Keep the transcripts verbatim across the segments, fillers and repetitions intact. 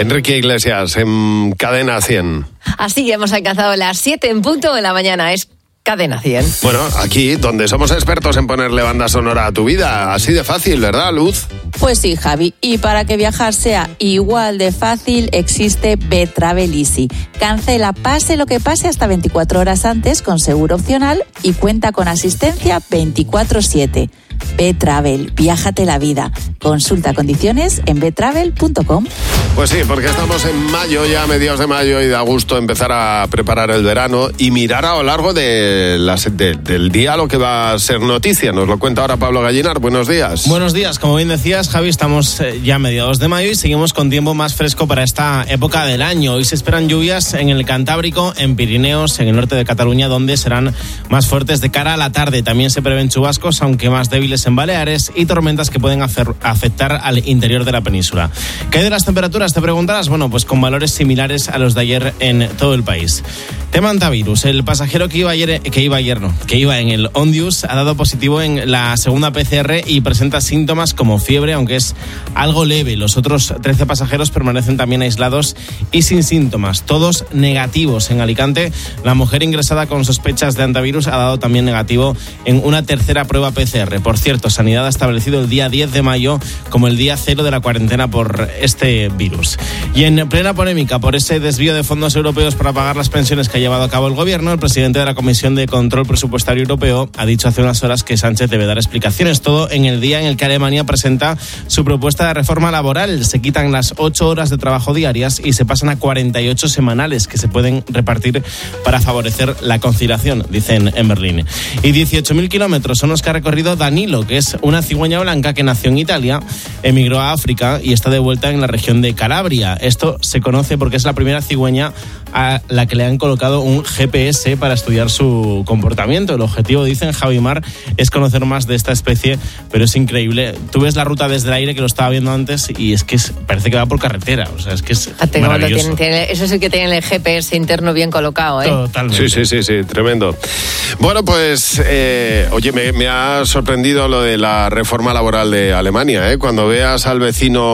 Enrique Iglesias, en Cadena cien. Así hemos alcanzado las siete en punto de la mañana. Es Cadena cien. Bueno, aquí donde somos expertos en ponerle banda sonora a tu vida. Así de fácil, ¿verdad, Luz? Pues sí, Javi. Y para que viajar sea igual de fácil, existe Betravel Easy. Cancela pase lo que pase hasta veinticuatro horas antes con seguro opcional y cuenta con asistencia veinticuatro siete. Betravel, viájate la vida. Consulta condiciones en betravel punto com. Pues sí, porque estamos en mayo, ya a mediados de mayo, y da gusto empezar a preparar el verano y mirar a lo largo de las, de, del día lo que va a ser noticia. Nos lo cuenta ahora Pablo Gallinar. Buenos días. Buenos días. Como bien decías, Javi, estamos ya a mediados de mayo y seguimos con tiempo más fresco para esta época del año. Hoy se esperan lluvias en el Cantábrico, en Pirineos, en el norte de Cataluña, donde serán más fuertes de cara a la tarde. También se prevén chubascos, aunque más débiles en Baleares, y tormentas que pueden hacer, afectar al interior de la península. ¿Qué hay de las temperaturas? Te preguntarás. Bueno, pues con valores similares a los de ayer en todo el país. Tema antivirus. El pasajero que iba ayer, que iba ayer no, que iba en el Ondius ha dado positivo en la segunda P C R y presenta síntomas como fiebre, aunque es algo leve. Los otros trece pasajeros permanecen también aislados y sin síntomas, todos negativos. En Alicante, la mujer ingresada con sospechas de antivirus ha dado también negativo en una tercera prueba P C R. Por cierto, Sanidad ha establecido el día diez de mayo como el día cero de la cuarentena por este virus. Y en plena polémica por ese desvío de fondos europeos para pagar las pensiones que ha llevado a cabo el gobierno, el presidente de la Comisión de Control Presupuestario Europeo ha dicho hace unas horas que Sánchez debe dar explicaciones. Todo en el día en el que Alemania presenta su propuesta de reforma laboral. Se quitan las ocho horas de trabajo diarias y se pasan a cuarenta y ocho semanales que se pueden repartir para favorecer la conciliación, dicen en Berlín. Y dieciocho mil kilómetros son los que ha recorrido Danilo, que es una cigüeña blanca que nació en Italia, emigró a África y está de vuelta en la región de Calabria. Esto se conoce porque es la primera cigüeña a la que le han colocado un G P S para estudiar su comportamiento. El objetivo, dicen Javi Mar, es conocer más de esta especie, pero es increíble. Tú ves la ruta desde el aire, que lo estaba viendo antes, y es que es, parece que va por carretera. O sea, es que es Fíjate, maravilloso. Tiene, tiene, eso sí que tiene el G P S interno bien colocado, ¿eh? Totalmente. Sí, sí, sí, sí, tremendo. Bueno, pues, eh, oye, me, me ha sorprendido lo de la reforma laboral de Alemania, ¿eh? Cuando veas al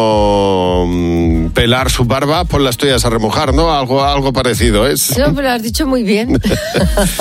vecino mmm, pelar su barba, pues las tuyas a remojar, ¿no? Algo, algo parecido es. No, pero lo has dicho muy bien.